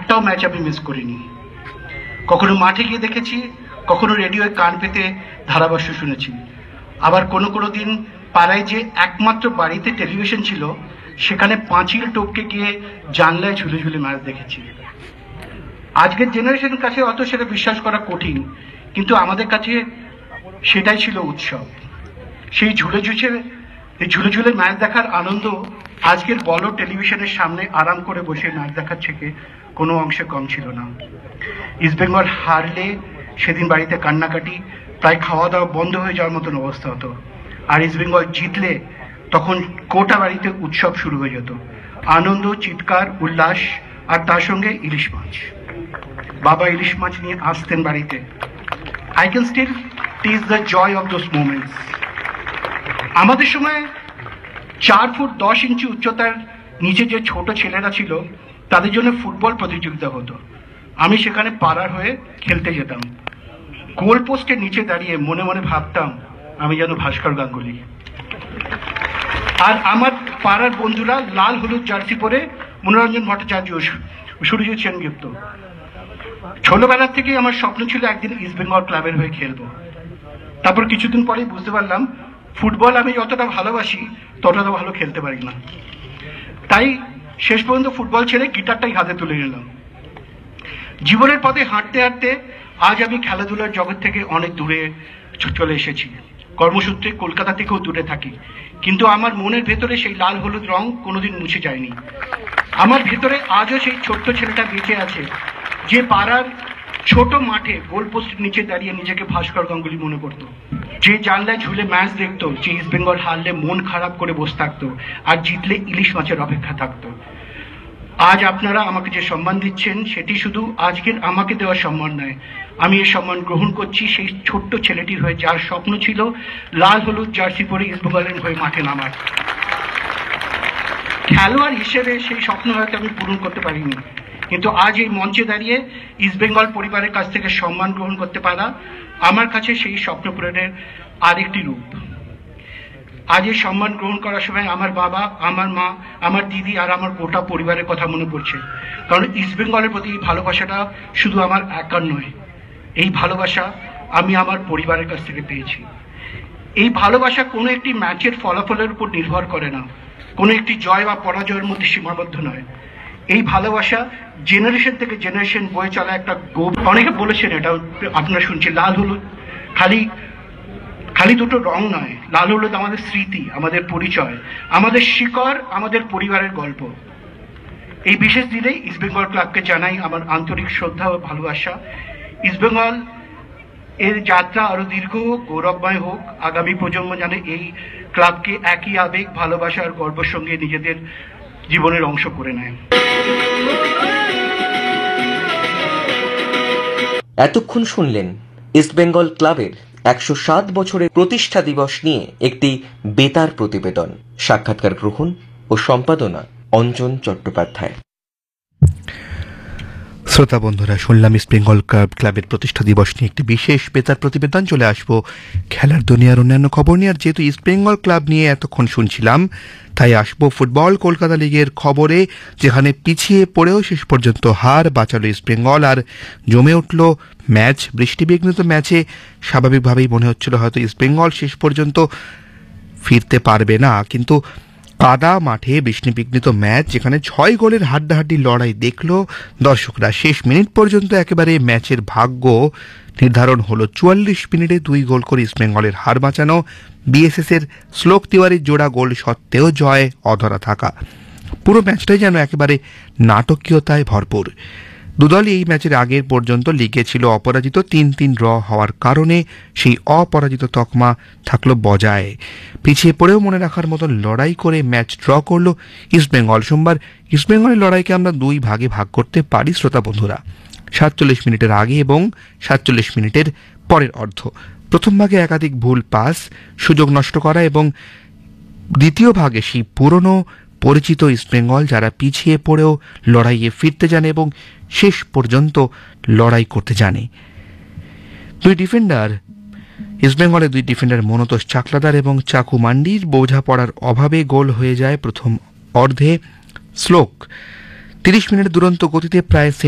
একটাও ম্যাচ আমি মিস করিনি। কখনো মাঠে গিয়ে দেখেছি, কখনো রেডিওয় কান পেতে ধারাভাষ্য শুনেছি, আবার কোনো কোনো দিন পাড়ায় যে একমাত্র বাড়িতে টেলিভিশন ছিল সেখানে পাঁচিল টপকে গিয়ে জানলায় ঝুলে ঝুলে ম্যাচ দেখেছি। আজকের জেনারেশনের কাছে অত সেটা বিশ্বাস করা কঠিন, কিন্তু আমাদের কাছে সেটাই ছিল উৎসব। সেই ঝুলে ঝুলে ম্যাচ দেখার আনন্দ আজকের বড় টেলিভিশনের সামনে আরাম করে বসে ম্যাচ দেখার থেকে কোনো অংশে কম ছিল না। ইস্টবেঙ্গল হারলে সেদিন বাড়িতে কান্নাকাটি, প্রায় খাওয়া দাওয়া বন্ধ হয়ে যাওয়ার মতন অবস্থা হতো। আর ইস্টবেঙ্গল জিতলে তখন গোটা বাড়িতে উৎসব শুরু হয়ে যেত, আনন্দ, চিৎকার, উল্লাস, আর তার সঙ্গে ইলিশ মাছ। বাবা ইলিশ মাছ নিয়ে আসতেন বাড়িতে। I can still test the joy of those moments. আমাদের সময় 4 ফুট 10 ইঞ্চি উচ্চতার নিচে যে ছোট ছেলেরা ছিল তাদের জন্য ফুটবল প্রতিযোগিতা হতো। আমি সেখানে পাড়ার হয়ে খেলতে যেতাম। গোল পোস্টের নিচে দাঁড়িয়ে মনে মনে ভাবতাম আমি যেন ভাস্কর গাঙ্গুলি। আর আমার পাড়ার বন্ধুরা লাল হলুদ জার্সি পরে মনোরঞ্জন ভট্টাচার্য, সুরজিৎ সেনগুপ্ত। ছোটবেলার থেকে আমার স্বপ্ন ছিল একদিন ইস্টবেঙ্গল ক্লাবের হয়ে খেলবো। তারপর কিছুদিন পরেই বুঝতে পারলাম ফুটবল আমি যতটা ভালোবাসি ততটা ভালো খেলতে পারি না। তাই শেষ পর্যন্ত ফুটবল ছেড়ে গিটারটাই হাতে তুলে নিলাম। জীবনের পথে হাঁটতে হাঁটতে আজ আমি খেলাধুলার জগৎ থেকে অনেক দূরে চলে এসেছি। কর্মসূত্রে কলকাতা থেকেও দূরে থাকি, কিন্তু আমার মনের ভেতরে সেই লাল হলুদ রং কোনোদিন মুছে যায়নি। আমার ভেতরে আজও সেই ছোট্ট ছেলেটা বেঁচে আছে যে পাড়ার ছোট মাঠে গোল পোস্টের নিচে দাঁড়িয়ে নিজেকে ভাস্কর গাঙ্গুলি মনে করতো, যে জানলায় ঝুলে ম্যাচ দেখতো, যে ইস্টবেঙ্গল হারলে মন খারাপ করে বসে থাকতো আর জিতলে ইলিশ মাছের অপেক্ষা থাকতো। আজ আপনারা আমাকে যে সম্মান দিচ্ছেন সেটি শুধু আজকের আমাকে দেওয়া সম্মান নয়, আমি এই সম্মান গ্রহণ করছি সেই ছোট্ট ছেলেটির হয়ে যার স্বপ্ন ছিল লাল হলুদ জার্সি পরে ইস্টবেঙ্গলের হয়ে মাঠে নামার। খেলোয়াড় হিসেবে সেই স্বপ্ন হয়তো আমি পূরণ করতে পারিনি, কিন্তু আজ এই মঞ্চে দাঁড়িয়ে ইস্টবেঙ্গল পরিবারের কাছ থেকে সম্মান গ্রহণ করতে পারা আমার কাছে সেই স্বপ্ন পূরণের আরেকটি রূপ। আজ এই সম্মান গ্রহণ করার সময় আমার বাবা, আমার মা, আমার দিদি আর আমার গোটা পরিবারের কথা মনে পড়ছে। কারণ ইস্টবেঙ্গলের প্রতি এই ভালোবাসাটা শুধু আমার একার নয়, এই ভালোবাসা আমি আমার পরিবারের কাছ থেকে পেয়েছি। এই ভালোবাসা কোনো একটি ম্যাচের ফলাফলের উপর নির্ভর করে না, কোনো একটি জয় বা পরাজয়ের মধ্যে সীমাবদ্ধ নয়। এই ভালোবাসা জেনারেশন থেকে জেনারেশন বয়ে চলা একটা অনেকে বলেছেন, এটা আপনারা শুনছেন, লাল হলুদ খালি দুটো রং নয়, লাল হলুদ আমাদের স্মৃতি, আমাদের পরিচয়, আমাদের শিকড়, আমাদের পরিবারের গল্প। এই বিশেষ দিনে ইস্টবেঙ্গল ক্লাবকে জানাই আমার আন্তরিক শ্রদ্ধা ও ভালোবাসা। ইস্টবেঙ্গল এর যাত্রা আরো দীর্ঘ হোক, গৌরবময় হোক। আগামী প্রজন্ম যেন এই ক্লাবকে একই আবেগ, ভালোবাসা আর গর্বের সঙ্গে নিজেদের জীবনের অংশ করে নেয়। এতক্ষণ শুনলেন ইস্টবেঙ্গল ক্লাবের 107 বছরের প্রতিষ্ঠা দিবস নিয়ে একটি বেতার প্রতিবেদন। সাক্ষাৎকার গ্রহণ ও সম্পাদনা অঞ্জন চট্টোপাধ্যায়। শ্রোতা বন্ধুরা, শুনলাম ইস্টবেঙ্গল ক্লাবের প্রতিষ্ঠা দিবস নিয়ে একটি বিশেষ বেতার প্রতিবেদন। চলে আসবো খেলার দুনিয়ার অন্যান্য খবর নিয়ে। আর যেহেতু ইস্টবেঙ্গল ক্লাব নিয়ে এতক্ষণ শুনছিলাম, তাই আসবো ফুটবল কলকাতা লিগের খবরে, যেখানে পিছিয়ে পড়েও শেষ পর্যন্ত হার বাঁচালো ইস্টবেঙ্গল আর জমে উঠল ম্যাচ। বৃষ্টিবিঘ্নিত ম্যাচে স্বাভাবিকভাবেই মনে হচ্ছিল হয়তো ইস্টবেঙ্গল শেষ পর্যন্ত ফিরতে পারবে না, কিন্তু কাদা মাঠে বৃষ্টিবিঘ্নিত ম্যাচ, যেখানে 6 গোলের হাড্ডাহাড্ডি লড়াই দেখল দর্শকরা। শেষ মিনিট পর্যন্ত একেবারে ম্যাচের ভাগ্য নির্ধারণ হলো। 44 মিনিটে 2 গোল করে ইস্টবেঙ্গলের হার বাঁচানো, বিএসএস এর শ্লোক তিওয়ারির জোড়া গোল সত্ত্বেও জয় অধরা থাকা। পুরো ম্যাচটাই যেন একেবারে নাটকীয়তায় ভরপুর। দুদলই এই ম্যাচের আগের পর্যন্ত লিগে ছিল অপরাজিত। 3-3 ড্র হওয়ার কারণে সেই অপরাজিত তকমা থাকলো বজায়। পিছিয়ে পড়েও মনে রাখার মতন লড়াই করে ম্যাচ ড্র করলো ইস্টবেঙ্গল। সোমবার ইস্টবেঙ্গলের লড়াইকে আমরা 2 ভাগে ভাগ করতে পারি শ্রোতা বন্ধুরা। 47 মিনিটের আগে এবং 47 মিনিটের পরের অর্ধ। প্রথম ভাগে একাধিক ভুল পাস, সুযোগ নষ্ট করা, এবং দ্বিতীয় ভাগে সেই পুরনো পরিচিত ইস্টবেঙ্গল যারা পিছিয়ে পড়েও লড়াইয়ে ফিরতে জানে এবং শেষ পর্যন্ত লড়াই করতে জানে। ইস্টবেঙ্গলের 2 ডিফেন্ডার মনতোষ চাকলাদার এবং চাকু মান্ডির বোঝাপড়ার অভাবে গোল হয়ে যায় প্রথম অর্ধে। শ্লোক 30 মিনিট দুরন্ত গতিতে প্রায়